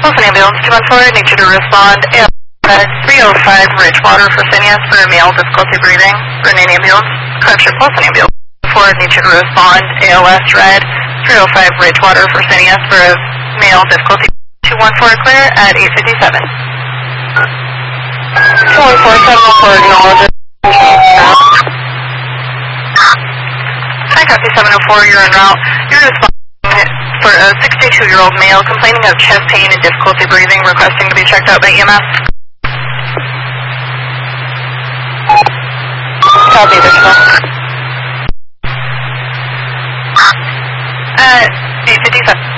Wilson Ambulance 214, need you to respond. 305 Ridgewater for Phineas for male difficulty breathing. Grenade Ambulance, correction, Wilson Ambulance 4, need you to respond. ALS Red, 305 Ridgewater for Phineas for male difficulty 214 clear at 857. 214, 704, acknowledge it. Hi, copy 704, you're en route. You're responding for a 62-year-old male complaining of chest pain and difficulty breathing, requesting to be checked out by EMS. Copy, additional. 857.